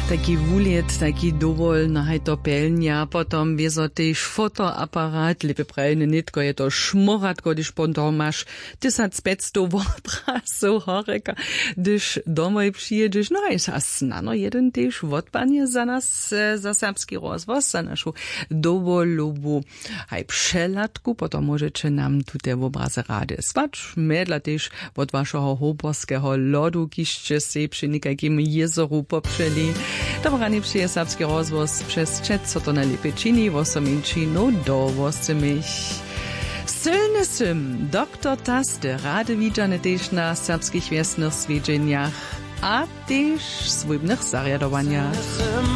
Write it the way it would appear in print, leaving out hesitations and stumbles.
Taki wulet, taki dowol, nahaj to pelnia, potom wiezo tež fotoaparat, lepe prejne nitko je to šmoratko, když potom máš 1500 obrazov horeka, když domoj přijedeš, no aj snano jeden tež odpanie za nas, za serbski rozvoz, za našu dovolovú aj přeladku, potom môžete nám tu te obraze rade svať, medla tež od vašeho hoborského lodu, kište si przy nikakim jezoru popřeli. Dobra, nie przyje serbski rozvoz przez čet, co to najlepiej čini, wosominčinu dovozce mich. Silny sym, doktor Tasty, rady widziane też na serbskich wiesnych zwiedzieniach, a też swójbnych zariadowaniach.